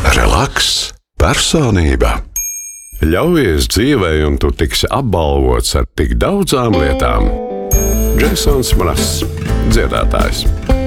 Relaks, personība. Ļaujies dzīvei, un tu tiksi apbalvots ar tik daudzām lietām. Jasons Mraz, dziedātājs.